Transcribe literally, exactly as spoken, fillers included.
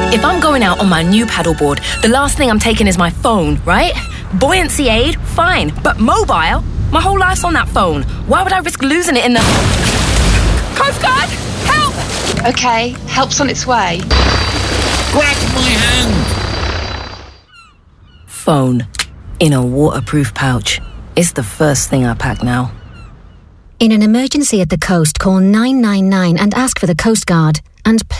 If I'm going out on my new paddleboard, the last thing I'm taking is my phone, right? Buoyancy aid, fine. But mobile? My whole life's on that phone. Why would I risk losing it in the... Coast Guard! Help! Okay, help's on its way. Grab my hand! Phone. In a waterproof pouch. It's the first thing I pack now. In an emergency at the coast, call nine nine nine and ask for the Coast Guard. And